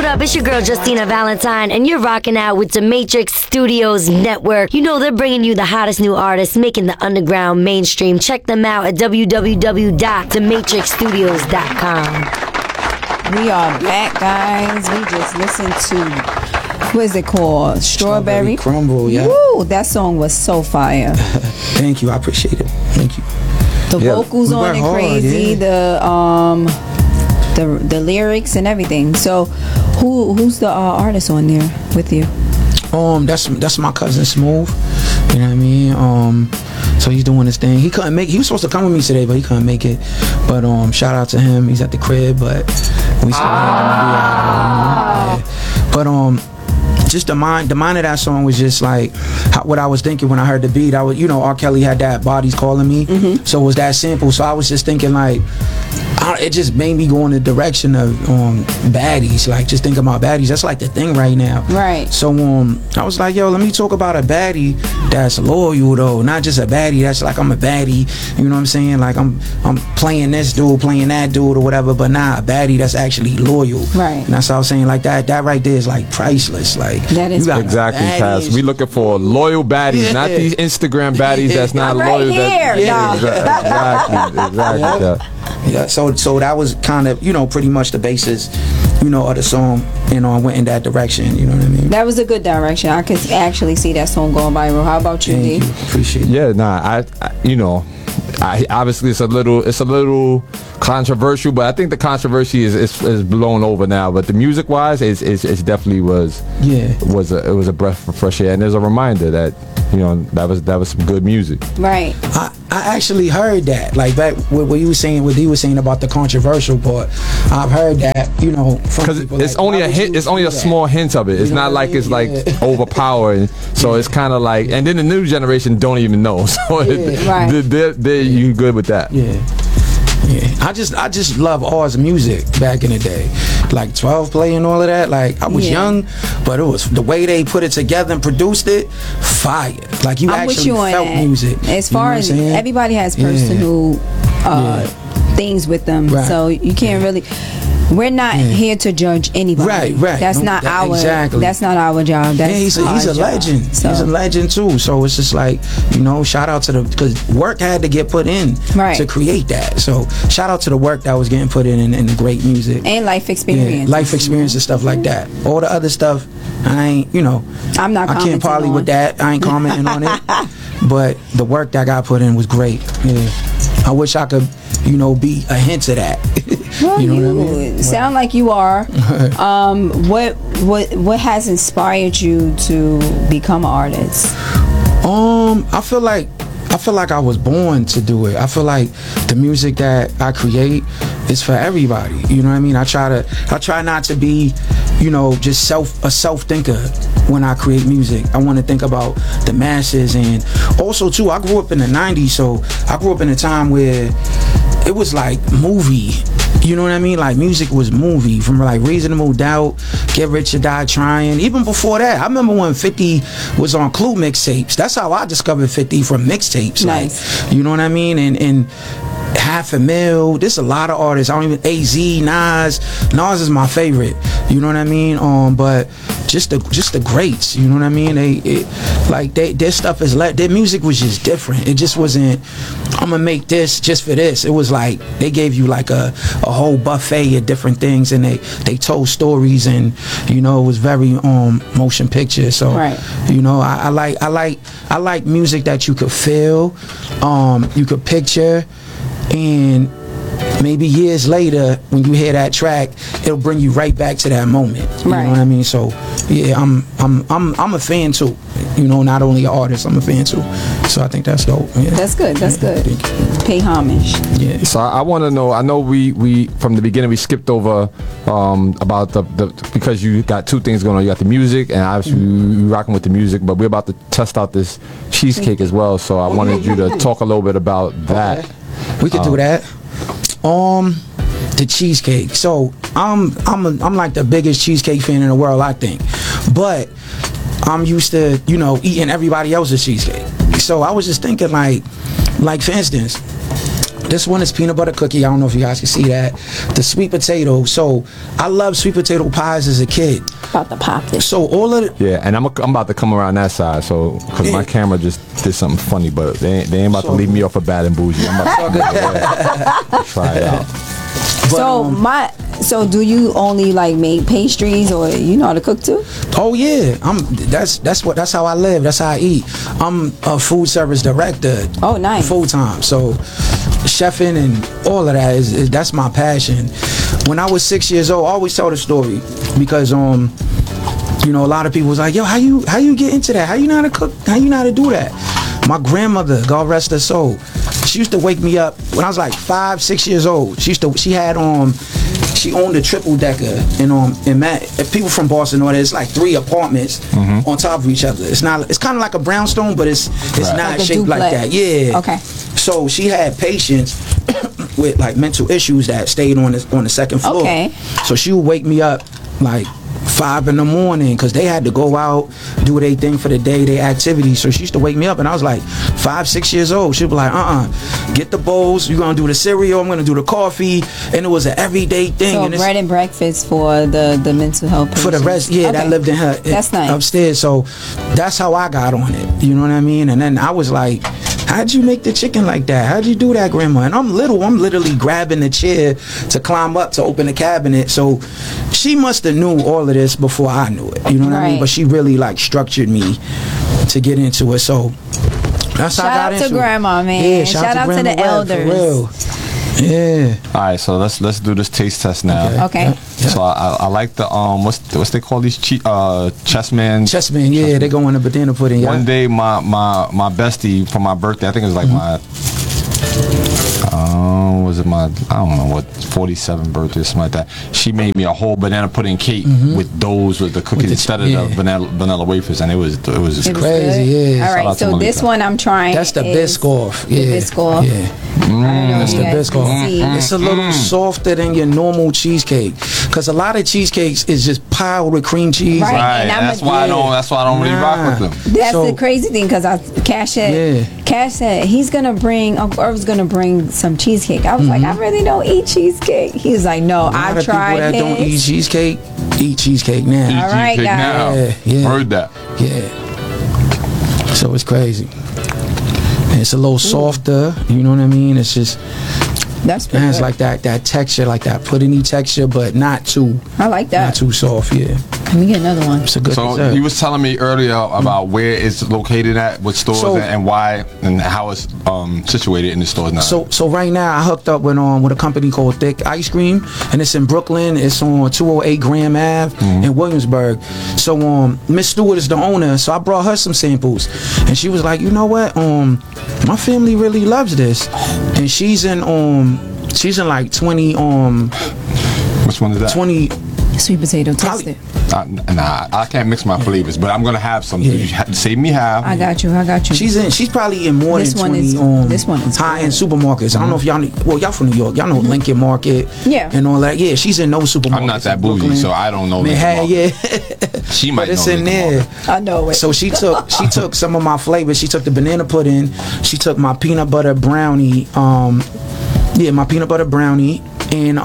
up? It's your girl Justina Valentine, and you're rocking out with the Matrix Studios Network. You know they're bringing you the hottest new artists, making the underground mainstream. Check them out at www.thematrixstudios.com. We are back, guys. We just listened to, what is it called? Strawberry Crumble, yeah. Woo, that song was so fire. Thank you, I appreciate it. Thank you. The vocals on it crazy, the lyrics and everything. So who's the artist on there with you? That's my cousin Smooth. You know what I mean? So he's doing his thing. He was supposed to come with me today, but he couldn't make it. But shout out to him. He's at the crib, but we still yeah. But just the mind of that song was just like what I was thinking when I heard the beat. I was, R. Kelly had that Bodies Calling Me, so it was that simple. So I was just thinking like, it just made me go in the direction of baddies, like just think about baddies. That's like the thing right now. Right. So I was like, yo, let me talk about a baddie that's loyal though, not just a baddie that's like I'm a baddie. You know what I'm saying? Like I'm playing this dude, playing that dude or whatever, but not a baddie that's actually loyal. Right. And that's what I was saying. Like that right there is like priceless. Like that is exactly, Cass. We looking for loyal baddies, not these Instagram baddies that's not loyal. Exactly. Yeah, so that was kind of, pretty much the basis, of the song, I went in that direction, you know what I mean? That was a good direction. I could actually see that song going viral. How about you, D? Appreciate it. Yeah, I obviously it's a little controversial, but I think the controversy is blown over now. But the music wise, it definitely was a breath of fresh air, and there's a reminder that that was some good music. Right. I actually heard that, like back what he was saying about the controversial part. I've heard that, because it's only a hint. It's only a small hint of it. It's not like it's like overpowering. So it's kind of like, and then the new generation don't even know. So they're good with that. Yeah. I just love Oz music back in the day, like 12 Play and all of that. Like I was young, but it was the way they put it together and produced it, fire. Like you actually felt music. As far as everybody has personal things with them, so you can't really. We're not here to judge anybody. Right. That's not our. Exactly. That's not our job. That's he's a legend. So. He's a legend too. So it's just like, shout out to because work had to get put in to create that. So shout out to the work that was getting put in and the great music and life experience, and stuff like that. All the other stuff, I ain't. I'm not. I can't parlay with that. I ain't commenting on it. But the work that got put in was great. Yeah. I wish I could, be a hint of that. Well, you sound like you are. What has inspired you to become an artist? I feel like I was born to do it. I feel like the music that I create is for everybody. You know what I mean? I try not to be, just a self thinker when I create music. I want to think about the masses, and also too, I grew up in the 90s, so I grew up in a time where it was like movie. You know what I mean? Like music was movie, from like Reasonable Doubt, Get Rich or Die Trying. Even before that, I remember when 50 was on Clue mixtapes. That's how I discovered 50, from mixtapes. Nice. Like, you know what I mean? And Half a Mil. There's a lot of artists. I don't even AZ, Nas. Nas is my favorite. You know what I mean? But just the greats. You know what I mean? Their stuff is their music was just different. It just wasn't, I'm gonna make this just for this. It was like they gave you like a whole buffet of different things, and they told stories, and it was very motion picture. So I like music that you could feel, you could picture. And maybe years later, when you hear that track, it'll bring you right back to that moment. You know what I mean? So yeah, I'm a fan too. Not only an artist, I'm a fan too. So I think that's dope. Yeah. That's good. That's good. Pay homage. Yeah. So I want to know. I know we from the beginning we skipped over about the because you got two things going on. You got the music, and obviously we rocking with the music, but we're about to test out this cheesecake as well. So I wanted you to talk a little bit about that. Okay. We could do that. The cheesecake. So I'm like the biggest cheesecake fan in the world, I think. But I'm used to, eating everybody else's cheesecake. So I was just thinking like for instance, This one is peanut butter cookie. I don't know if you guys can see that. The sweet potato. So I love sweet potato pies as a kid. About to pop this. So all of it. Yeah, and I'm about to come around that side, so because my camera just did something funny, but they ain't about to leave me off for bad and bougie. I'm about to try it out. So do you only like make pastries, or you know how to cook too? Oh yeah, that's how I live. That's how I eat. I'm a food service director. Oh, nice. Full time. So chefing and all of that is that's my passion. When I was 6 years old, I always tell the story because you know, a lot of people was like, yo, how you get into that? How you know how to cook? How you know how to do that? My grandmother, God rest her soul, she used to wake me up when I was like 5, 6 years old. She owned a triple decker in people from Boston know that it's like 3 apartments on top of each other. It's kind of like a brownstone, but it's not like shaped like that. Yeah. Okay. So she had patients with like mental issues that stayed on the second floor. Okay. So she would wake me up like 5 in the morning because they had to go out, do their thing for the day, their activities. So she used to wake me up, and I was like 5, 6 years old. She'd be like, get the bowls, you're gonna do the cereal, I'm gonna do the coffee. And it was an everyday thing. So bread and breakfast for the mental health patients. For the rest, yeah, that lived in her that's nice. Upstairs. So that's how I got on it. You know what I mean? And then I was like, how'd you make the chicken like that? How'd you do that, Grandma? And I'm literally grabbing the chair to climb up to open the cabinet. So she must have knew all of this before I knew it. You know what I mean? But she really like structured me to get into it. So that's how I got into it. Shout out to Grandma, man. Yeah, shout out to the elders. For real. Yeah. All right, so let's do this taste test now. Okay. Yeah. So I like the what's they call these chessman. Chessman, yeah, they go in the banana pudding. Yeah. One day my bestie for my birthday, I think it was like my was it my I don't know what 47th birthday or something like that. She made me a whole banana pudding cake with the cookies instead of the vanilla wafers, and it was crazy. Yeah. All right, so this one I'm trying. That's the Biscoff. Yeah. The Biscoff. Yeah. That's the Biscoff. It's a little softer than your normal cheesecake, because a lot of cheesecakes is just piled with cream cheese. Right. That's why I don't really rock with them. That's the crazy thing, because Cash said he's gonna bring, Uncle Irv's gonna bring some cheesecake. I was like, I really don't eat cheesecake. He's like, no, I've tried people that don't eat cheesecake now. All right, guys. Yeah. Heard that. Yeah. So it's crazy. And it's a little softer. You know what I mean? It's just. That's pretty It has good. like that texture, like that puddingy texture, but not too. I like that. Not too soft. Yeah. Let me get another one. It's a good So dessert. you was telling me earlier about where it's located at, what stores, and why, and how it's situated in the stores now. So right now I hooked up with a company called Thick Ice Cream, and it's in Brooklyn. It's on 208 Graham Ave in Williamsburg. So Miss Stewart is the owner, so I brought her some samples, and she was like, you know what, my family really loves this, and she's in like 20 which one is that? 20 Sweet potato, taste it. Nah, I can't mix my flavors, but I'm gonna have some. Yeah. Save me half. I got you. She's probably in more This than one 20 this one is high-end supermarkets. I don't know if y'all from New York. Y'all know Lincoln Market. Yeah. And all that. Yeah, she's in those supermarkets. I'm not that in bougie, Brooklyn. so I don't know. Yeah. She might But it's know in Lincoln there. Market. I know it. So she took some of my flavors. She took the banana pudding. She took my peanut butter brownie. My peanut butter brownie and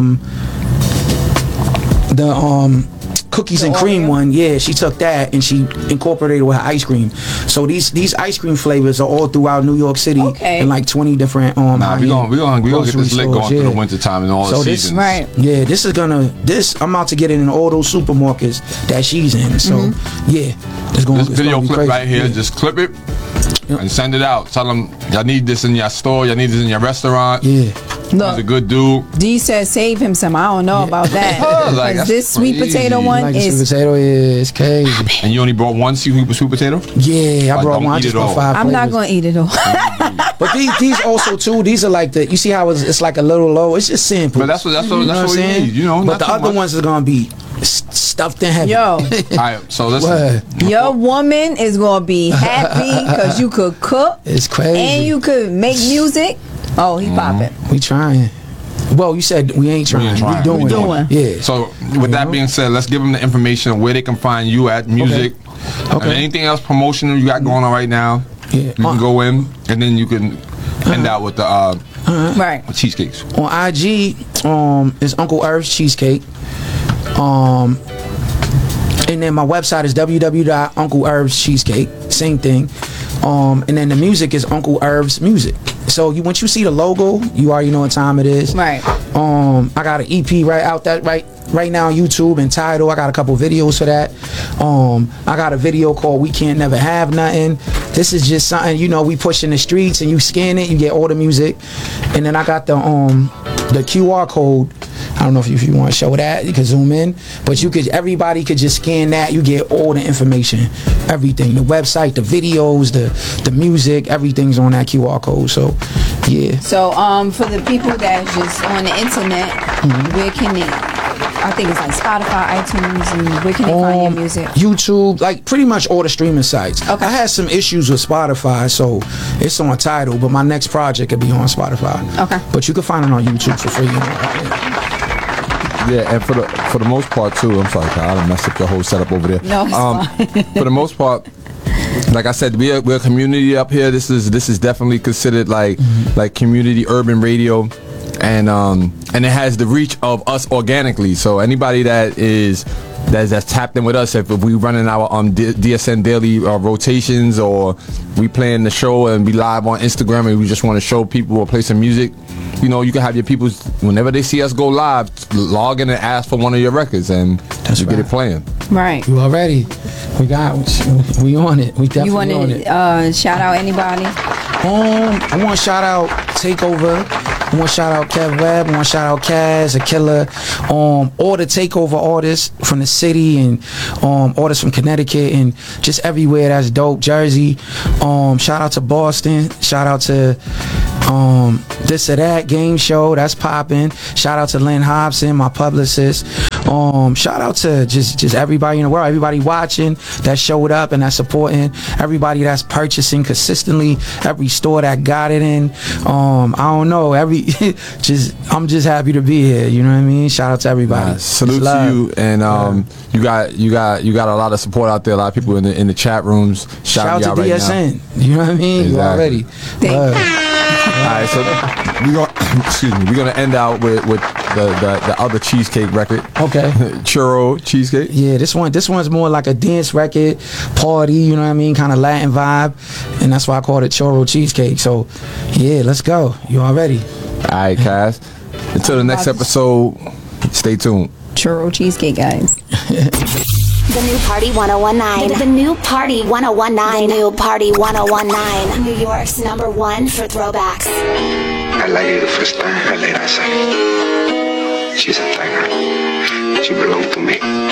the cookies and cream one. Yeah, she took that and she incorporated with her ice cream. So these ice cream flavors are all throughout New York City in like 20 different Nah, we gonna get this lick going through the winter time and all the seasons. Right. Yeah, I'm about to get it in all those supermarkets that she's in. So yeah, it's going. This video be clip crazy. right here, just clip it and send it out. Tell them y'all need this in your store, y'all need this in your restaurant. Yeah. Look, he's a good dude. D says save him some. I don't know about that. Like, Because this sweet crazy. potato one Like is. sweet potato, yeah, it's crazy. And you only brought one sweet potato? Yeah, I brought don't one. I eat just it brought all. 5 I'm not flavors. going to eat it all. But these also too. These are like you see how it's like a little low. It's just simple. But that's what you know we saying? need, you know. But not the too other much. ones are gonna be stuffed in heavy. Yo, All right, so listen. What? your woman is going to be happy because you could cook It's crazy. and you could make music. Oh, he popping. We trying. Well, you said we ain't trying. We doing. We doing. Yeah. So with that being said, let's give them the information of where they can find you at music. Okay. And anything else promotional you got going on right now. Yeah. You can go in and then you can end out with the Right. With cheesecakes. On IG, is Uncle Irv's Cheesecake. And then my website is www.uncleirvscheesecake. Same thing. And then the music is Uncle Irv's Music. So once you see the logo, you already know what time it is. Right. I got an EP right now on YouTube and Tidal. I got a couple videos for that. I got a video called We Can't Never Have Nothing. This is just something, we push in the streets and you scan it, you get all the music. And then I got the QR code. I don't know if you want to show that, you can zoom in, but everybody could just scan that, you get all the information, everything, the website, the videos, the music, everything's on that QR code. So yeah. So for the people that's just on the internet, where can they, I think it's like Spotify, iTunes, and where can they find your music? YouTube, like pretty much all the streaming sites. Okay. I had some issues with Spotify, so it's on Tidal, but my next project could be on Spotify. Okay. But you can find it on YouTube for free. Yeah, and for the most part too. I'm sorry, Kyle, I done messed up the whole setup over there. No, it's fine. For the most part, like I said, we're a community up here. This is definitely considered like community urban radio, and it has the reach of us organically. So anybody that's tapped in with us, if we running our DSN daily rotations, or we playing the show and be live on Instagram and we just want to show people or play some music, you can have your people, whenever they see us go live, log in and ask for one of your records, and you get it playing. Right. You already. We on it. We definitely on it. Shout out anybody? I want to shout out Takeover. I want to shout out Kev Webb. I want to shout out Kaz, A Killer, all the Takeover artists from the city, and artists from Connecticut and just everywhere. That's dope. Jersey. Shout out to Boston. Shout out to This or That Game Show. That's popping. Shout out to Lynn Hobson, my publicist. Shout out to just everybody in the world, everybody watching that showed up and that's supporting, everybody that's purchasing consistently, every store that got it in. I don't know, I'm just happy to be here. You know what I mean? Shout out to everybody. Salute to you, and you got a lot of support out there. A lot of people in the chat rooms. Shout out to right DSN. Now. You know what I mean? Exactly. You already. Alright, so we're gonna end out with the other cheesecake record. Okay. Churro Cheesecake. Yeah, this one's more like a dance record, party, you know what I mean, kind of Latin vibe, and that's why I called it Churro Cheesecake. So yeah, let's go. You all ready? Alright, Cass. Until the next episode, stay tuned. Churro Cheesecake, guys. The New Party 1019. The New Party 1019. The New Party 1019. New York's #1 for throwbacks. I like you the first time I laid eyes on you. She's a tiger. She belonged to me.